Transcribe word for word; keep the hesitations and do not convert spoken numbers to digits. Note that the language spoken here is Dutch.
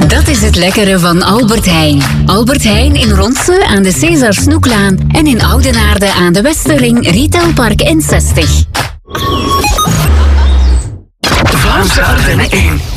Dat is het lekkere van Albert Heijn. Albert Heijn in Ronse aan de César Snoeklaan en in Oudenaarde aan de Westerring Retailpark N zestig. Vlaamse Ardennen één.